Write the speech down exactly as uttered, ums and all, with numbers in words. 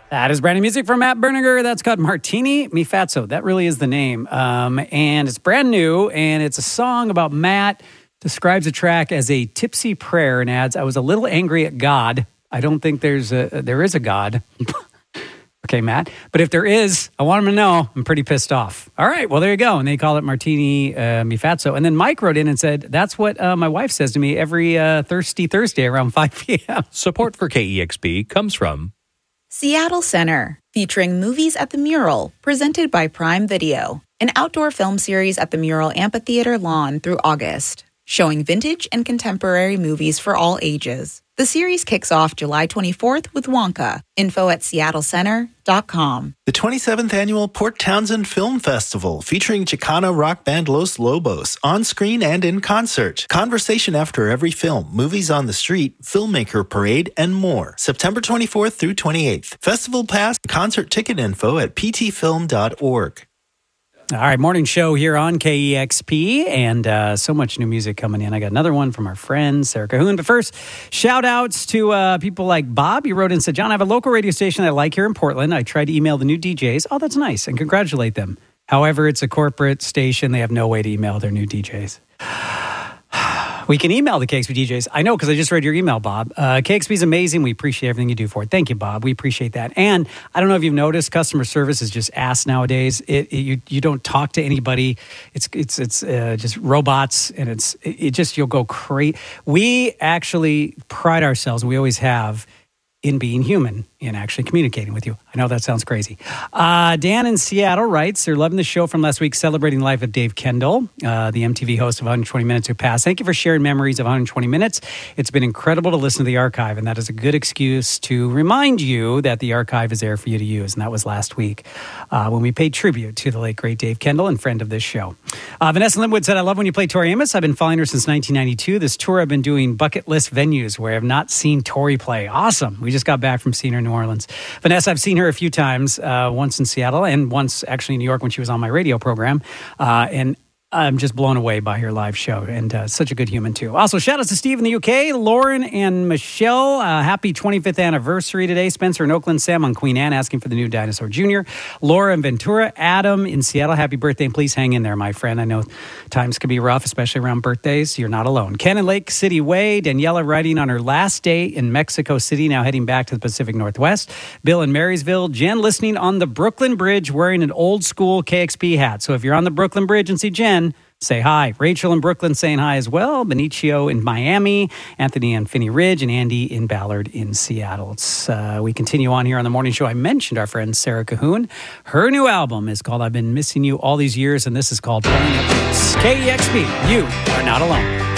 That is brand new music from Matt Berninger. That's called Martini Mi Fatso. That really is the name. Um, and it's brand new, and it's a song about Matt describes a track as a tipsy prayer and adds, I was a little angry at God. I don't think there's a, there is a God. Okay, Matt. But if there is, I want him to know I'm pretty pissed off. All right, well, there you go. And they call it Martini uh, Mi Fatso. And then Mike wrote in and said, that's what uh, my wife says to me every uh, Thirsty Thursday around five p.m. Support for K E X P comes from Seattle Center, featuring Movies at the Mural, presented by Prime Video, an outdoor film series at the Mural Amphitheater lawn through August, showing vintage and contemporary movies for all ages. The series kicks off July twenty-fourth with Wonka. Info at seattle center dot com. The twenty-seventh Annual Port Townsend Film Festival, featuring Chicano rock band Los Lobos, on screen and in concert. Conversation after every film, movies on the street, filmmaker parade, and more. September twenty-fourth through twenty-eighth. Festival pass, concert ticket info at p t film dot org. All right, morning show here on K E X P, and uh, so much new music coming in. I got another one from our friend, Sarah Cahoon. But first, shout-outs to uh, people like Bob. He wrote in and said, John, I have a local radio station that I like here in Portland. I tried to email the new D Js. Oh, that's nice, and congratulate them. However, it's a corporate station. They have no way to email their new D Js. We can email the K X P D Js. I know, because I just read your email, Bob. Uh, K X P is amazing. We appreciate everything you do for it. Thank you, Bob. We appreciate that. And I don't know if you've noticed, customer service is just ass nowadays. It, it, you you don't talk to anybody. It's it's it's uh, just robots, and it's it, it just you'll go crazy. We actually pride ourselves. We always have in being human, in actually communicating with you. I know that sounds crazy. Uh, Dan in Seattle writes, they're loving the show from last week, celebrating the life of Dave Kendall, uh, the M T V host of one hundred twenty minutes Who Passed. Thank you for sharing memories of one hundred twenty minutes. It's been incredible to listen to the archive, and that is a good excuse to remind you that the archive is there for you to use, and that was last week uh, when we paid tribute to the late, great Dave Kendall and friend of this show. Uh, Vanessa Linwood said, I love when you play Tori Amos. I've been following her since nineteen ninety-two. This tour I've been doing bucket list venues where I have not seen Tori play. Awesome. We just got back from seeing her in New Orleans. Vanessa, I've seen her a few times, uh, once in Seattle and once actually in New York when she was on my radio program. Uh, and I'm just blown away by her live show, and uh, such a good human, too. Also, shout out to Steve in the U K, Lauren and Michelle. Uh, happy twenty-fifth anniversary today. Spencer in Oakland, Sam on Queen Anne asking for the new Dinosaur Junior Laura in Ventura, Adam in Seattle. Happy birthday, and please hang in there, my friend. I know times can be rough, especially around birthdays. You're not alone. Ken in Lake City Way, Daniela riding on her last day in Mexico City, now heading back to the Pacific Northwest. Bill in Marysville. Jen listening on the Brooklyn Bridge wearing an old school K X P hat. So if you're on the Brooklyn Bridge and see Jen, say hi. Rachel in Brooklyn saying hi as well. Benicio in Miami. Anthony in Finney Ridge. And Andy in Ballard in Seattle. It's, uh, we continue on here on the morning show. I mentioned our friend Sarah Cahoon. Her new album is called I've Been Missing You All These Years, and this is called K E X P. You are not alone.